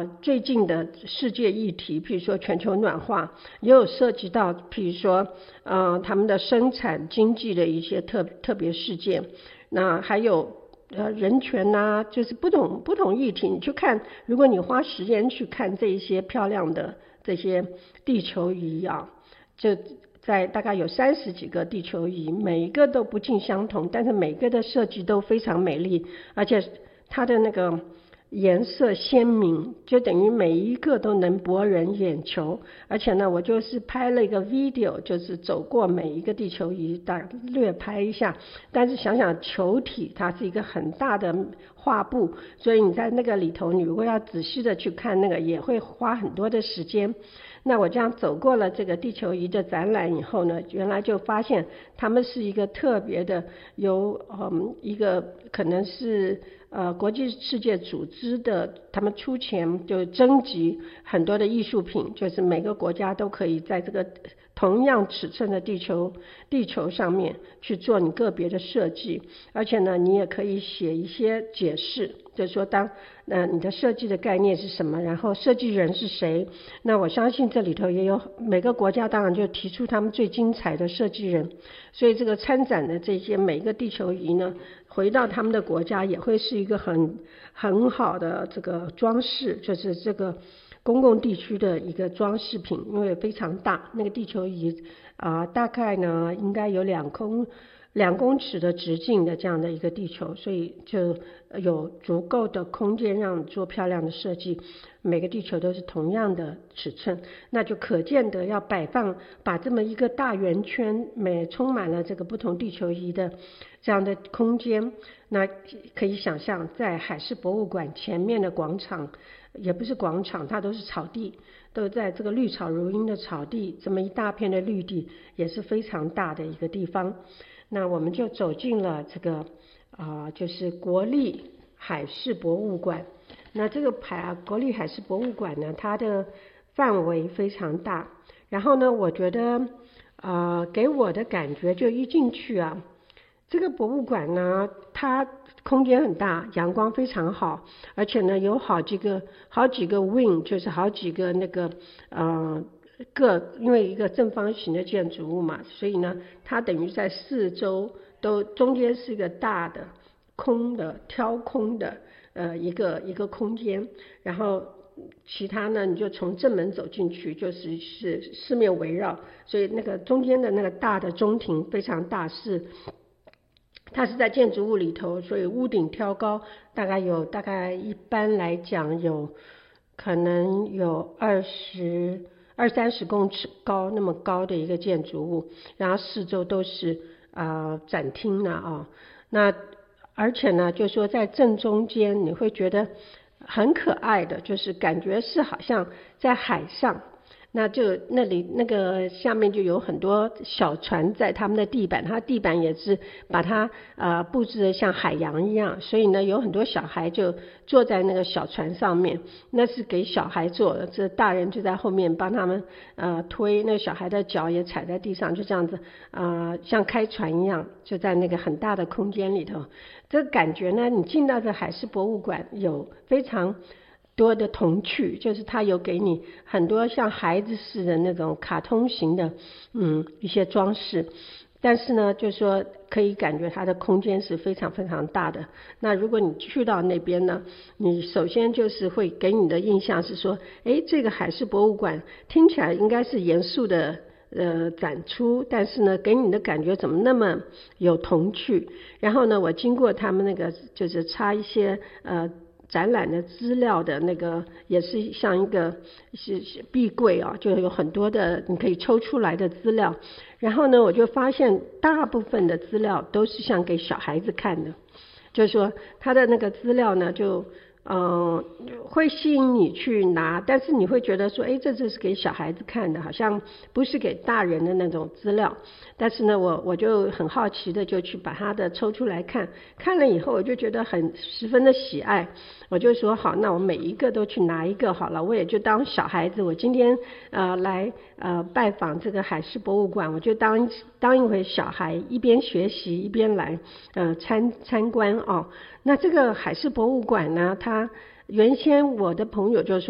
最近的世界议题，譬如说全球暖化，也有涉及到譬如说他们的生产经济的一些特别事件，那还有人权啊，就是不同议题，你去看，如果你花时间去看这一些漂亮的这些地球仪啊，就在大概有30几个地球仪，每一个都不尽相同，但是每个的设计都非常美丽，而且它的那个颜色鲜明，就等于每一个都能博人眼球。而且呢，我就是拍了一个 video， 就是走过每一个地球仪，略拍一下。但是想想球体它是一个很大的画布，所以你在那个里头，你如果要仔细的去看那个，也会花很多的时间。那我这样走过了这个地球仪的展览以后呢，原来就发现他们是一个特别的由一个可能是国际世界组织的，他们出钱就征集很多的艺术品，就是每个国家都可以在这个同样尺寸的地球上面去做你个别的设计，而且呢，你也可以写一些解释，就是说你的设计的概念是什么，然后设计人是谁。那我相信这里头也有每个国家当然就提出他们最精彩的设计人，所以这个参展的这些每一个地球仪呢，回到他们的国家也会是一个很好的这个装饰，就是这个公共地区的一个装饰品，因为非常大，那个地球仪大概呢应该有2公尺的直径的这样的一个地球，所以就有足够的空间让做漂亮的设计。每个地球都是同样的尺寸，那就可见得要把这么一个大圆圈充满了这个不同地球仪的这样的空间。那可以想象在海事博物馆前面的广场，也不是广场，它都是草地，都在这个绿草如茵的草地，这么一大片的绿地，也是非常大的一个地方。那我们就走进了这个就是国立海事博物馆。那这个国立海事博物馆呢，它的范围非常大，然后呢，我觉得给我的感觉就一进去啊，这个博物馆呢，它空间很大，阳光非常好，而且呢有好几个 wing， 就是好几个那个因为一个正方形的建筑物嘛，所以呢它等于在四周都中间是一个大的挑空的一个空间，然后其他呢你就从正门走进去，就是四面围绕，所以那个中间的那个大的中庭非常大，它是在建筑物里头，所以屋顶挑高大概一般来讲可能有20-30公尺高，那么高的一个建筑物，然后四周都是展厅了那而且呢就说在正中间你会觉得很可爱的，就是感觉是好像在海上，那就那里那个下面就有很多小船在他们的地板，它地板也是把它布置得像海洋一样，所以呢有很多小孩就坐在那个小船上面，那是给小孩坐的，这大人就在后面帮他们推，那小孩的脚也踩在地上，就这样子像开船一样，就在那个很大的空间里头。这个感觉呢，你进到这海事博物馆有非常多的童趣，就是它有给你很多像孩子似的那种卡通型的一些装饰，但是呢就是说可以感觉它的空间是非常非常大的。那如果你去到那边呢，你首先就是会给你的印象是说，这个海事博物馆听起来应该是严肃的展出，但是呢给你的感觉怎么那么有童趣。然后呢我经过他们那个就是插一些展览的资料的那个，也是像一个是壁柜就有很多的你可以抽出来的资料，然后呢我就发现大部分的资料都是像给小孩子看的，就是说他的那个资料呢就会吸引你去拿，但是你会觉得说这是给小孩子看的，好像不是给大人的那种资料。但是呢我就很好奇的就去把它的抽出来看了以后，我就觉得十分的喜爱，我就说好，那我每一个都去拿一个好了，我也就当小孩子，我今天来拜访这个海事博物馆，我就当一回小孩，一边学习一边来参观那这个海事博物馆呢，它原先我的朋友就说